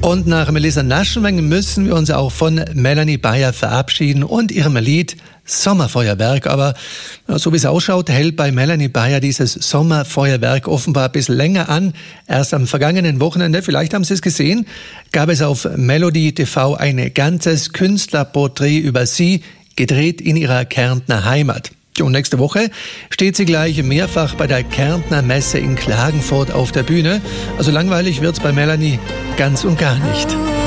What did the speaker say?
Und nach Melissa Naschenweng müssen wir uns auch von Melanie Beyer verabschieden und ihrem Lied Sommerfeuerwerk. Aber so wie es ausschaut, hält bei Melanie Beyer dieses Sommerfeuerwerk offenbar ein bisschen länger an. Erst am vergangenen Wochenende, vielleicht haben Sie es gesehen, gab es auf Melody TV ein ganzes Künstlerporträt über sie, gedreht in ihrer Kärntner Heimat. Und nächste Woche steht sie gleich mehrfach bei der Kärntner Messe in Klagenfurt auf der Bühne. Also langweilig wird's bei Melanie ganz und gar nicht.